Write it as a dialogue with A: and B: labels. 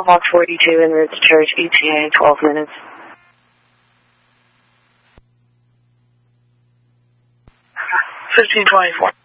A: Hawk 42 en route to church, ETA 12 minutes.
B: 1524.